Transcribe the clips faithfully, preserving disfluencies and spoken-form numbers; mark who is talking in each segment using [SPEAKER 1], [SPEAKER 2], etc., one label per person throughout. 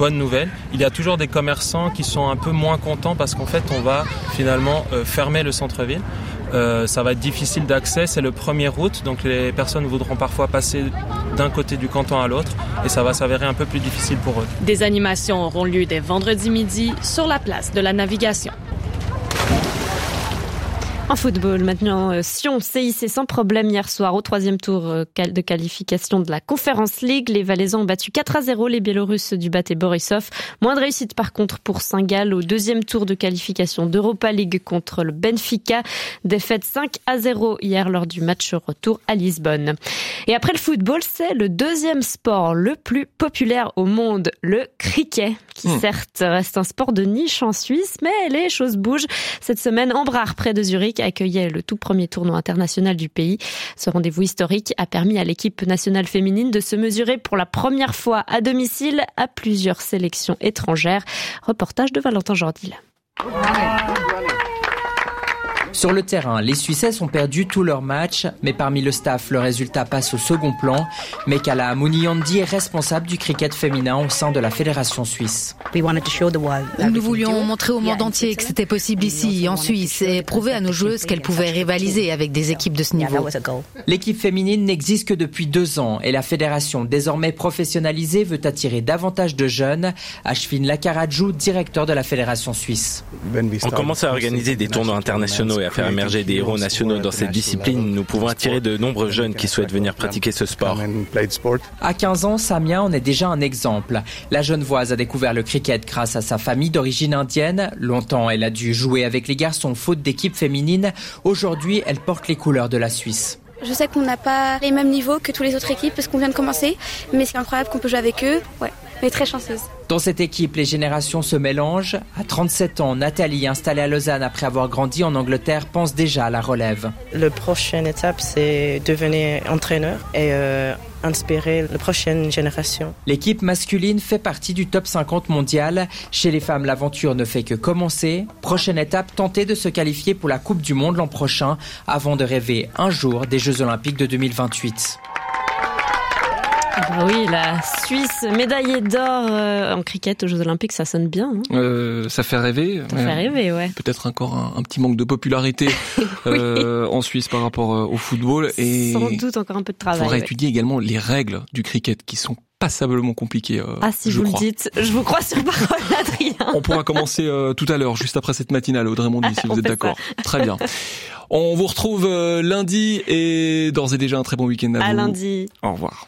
[SPEAKER 1] bonne nouvelle. Il y a toujours des commerçants qui sont un peu moins contents parce qu'en fait, on va finalement euh, fermer le centre-ville. Euh, ça va être difficile d'accès, c'est le premier août, donc les personnes voudront parfois passer d'un côté du canton à l'autre et ça va s'avérer un peu plus difficile pour eux.
[SPEAKER 2] Des animations auront lieu dès vendredi midi sur la place de la Navigation.
[SPEAKER 3] En football, maintenant, Sion s'est hissé sans problème hier soir au troisième tour de qualification de la Conference League. Les Valaisans ont battu quatre à zéro les Biélorusses du Bate Borisov. Moins de réussite par contre pour Saint-Gall au deuxième tour de qualification d'Europa League contre le Benfica. Défaite cinq à zéro hier lors du match retour à Lisbonne. Et après le football, c'est le deuxième sport le plus populaire au monde, le cricket, qui mmh. certes reste un sport de niche en Suisse, mais les choses bougent. Cette semaine, Embrare, près de Zurich, accueillait le tout premier tournoi international du pays. Ce rendez-vous historique a permis à l'équipe nationale féminine de se mesurer pour la première fois à domicile à plusieurs sélections étrangères. Reportage de Valentin Jordil.
[SPEAKER 4] Sur le terrain, les Suissesses ont perdu tous leurs matchs, mais parmi le staff, le résultat passe au second plan. Mekala Mouniandi est responsable du cricket féminin au sein de la Fédération suisse.
[SPEAKER 5] Nous voulions montrer au monde entier que c'était possible ici, en Suisse, et prouver à nos joueuses qu'elles pouvaient rivaliser avec des équipes de ce niveau.
[SPEAKER 4] L'équipe féminine n'existe que depuis deux ans et la fédération, désormais professionnalisée, veut attirer davantage de jeunes. Ashvin Lakaradjou, directeur de la Fédération suisse.
[SPEAKER 6] On commence à organiser des tournois internationaux et à faire émerger des héros nationaux dans cette discipline. Nous pouvons attirer de nombreux jeunes qui souhaitent venir pratiquer ce sport.
[SPEAKER 4] À quinze ans, Samia en est déjà un exemple. La Genevoise a découvert le cricket grâce à sa famille d'origine indienne. Longtemps, elle a dû jouer avec les garçons faute d'équipe féminine. Aujourd'hui, elle porte les couleurs de la Suisse.
[SPEAKER 7] Je sais qu'on n'a pas les mêmes niveaux que toutes les autres équipes parce qu'on vient de commencer, mais c'est incroyable qu'on peut jouer avec eux. Ouais, on est très chanceuse.
[SPEAKER 4] Dans cette équipe, les générations se mélangent. À trente-sept ans, Nathalie, installée à Lausanne après avoir grandi en Angleterre, pense déjà à la relève.
[SPEAKER 8] La prochaine étape, c'est devenir entraîneur et euh, inspirer la prochaine génération.
[SPEAKER 4] L'équipe masculine fait partie du top cinquante mondial. Chez les femmes, l'aventure ne fait que commencer. Prochaine étape, tenter de se qualifier pour la Coupe du Monde l'an prochain, avant de rêver un jour des Jeux Olympiques de deux mille vingt-huit.
[SPEAKER 3] Ah oui, la Suisse médaillée d'or euh, en cricket aux Jeux Olympiques, ça sonne bien. Hein
[SPEAKER 9] euh, ça fait rêver.
[SPEAKER 3] Ça ouais. fait rêver, ouais.
[SPEAKER 9] Peut-être encore un, un petit manque de popularité oui. euh, en Suisse par rapport euh, au football. Et
[SPEAKER 3] sans doute encore un peu de travail.
[SPEAKER 9] Il faudrait
[SPEAKER 3] ouais.
[SPEAKER 9] étudier également les règles du cricket qui sont passablement compliquées. Euh,
[SPEAKER 3] ah, si
[SPEAKER 9] je
[SPEAKER 3] vous
[SPEAKER 9] crois.
[SPEAKER 3] le dites, je vous crois sur parole, Adrien.
[SPEAKER 9] On pourra commencer euh, tout à l'heure, juste après cette matinale, Audrey Mondy, si vous êtes d'accord. Ça. Très bien. On vous retrouve euh, lundi et d'ores et déjà un très bon week-end à, à vous.
[SPEAKER 3] À lundi.
[SPEAKER 9] Au revoir.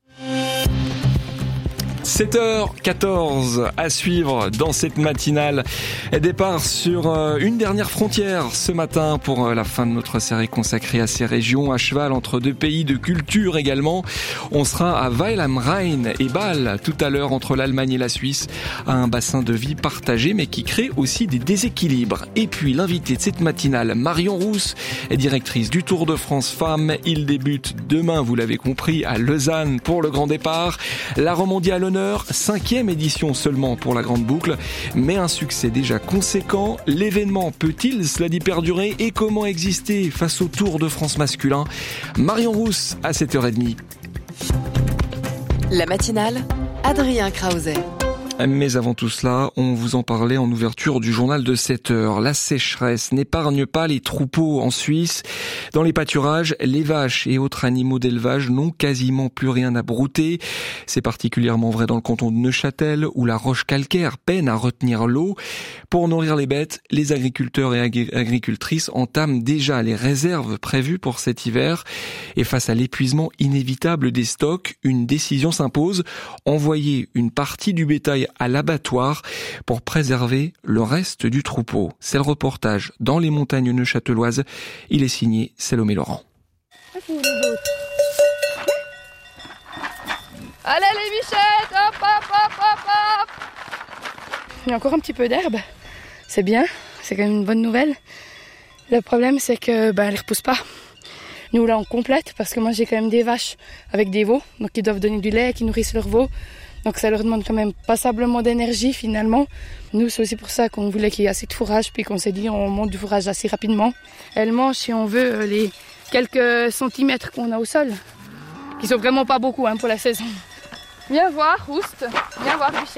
[SPEAKER 9] sept heures quatorze à suivre dans cette matinale. Départ sur une dernière frontière ce matin pour la fin de notre série consacrée à ces régions, à cheval entre deux pays de culture également. On sera à Weil am Rhein et Bâle tout à l'heure entre l'Allemagne et la Suisse, à un bassin de vie partagé mais qui crée aussi des déséquilibres. Et puis l'invité de cette matinale, Marion Rousse, est directrice du Tour de France Femmes. Il débute demain, vous l'avez compris, à Lausanne pour le grand départ. La Romandie à l'honneur, cinquième édition seulement pour la grande boucle, mais un succès déjà conséquent. L'événement peut-il, cela dit, perdurer et comment exister face au Tour de France masculin? Marion Rousse à sept heures trente.
[SPEAKER 10] La matinale, Adrien Krause.
[SPEAKER 9] Mais avant tout cela, on vous en parlait en ouverture du journal de sept heures. La sécheresse n'épargne pas les troupeaux en Suisse. Dans les pâturages, les vaches et autres animaux d'élevage n'ont quasiment plus rien à brouter. C'est particulièrement vrai dans le canton de Neuchâtel, où la roche calcaire peine à retenir l'eau. Pour nourrir les bêtes, les agriculteurs et agri- agricultrices entament déjà les réserves prévues pour cet hiver. Et face à l'épuisement inévitable des stocks, une décision s'impose, envoyer une partie du bétail à l'abattoir pour préserver le reste du troupeau. C'est le reportage dans les montagnes neuchâteloises. Il est signé Salomé Laurent.
[SPEAKER 11] Allez les bichettes, hop hop hop hop hop. Il y a encore un petit peu d'herbe, c'est bien, c'est quand même une bonne nouvelle. Le problème c'est que ben, elles ne repoussent pas. Nous là on complète parce que moi j'ai quand même des vaches avec des veaux, donc ils doivent donner du lait, qui nourrissent leurs veaux. Donc ça leur demande quand même passablement d'énergie finalement. Nous c'est aussi pour ça qu'on voulait qu'il y ait assez de fourrage, puis qu'on s'est dit on monte du fourrage assez rapidement. Elles mangent si on veut les quelques centimètres qu'on a au sol, qui sont vraiment pas beaucoup hein, pour la saison. Viens voir, Rouste, viens voir Bichette.